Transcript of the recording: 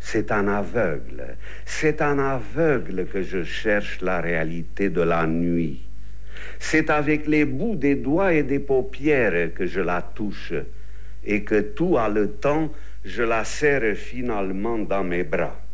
C'est un aveugle. C'est un aveugle que je cherche la réalité de la nuit. C'est avec les bouts des doigts et des paupières que je la touche et que tout haletant, je la serre finalement dans mes bras.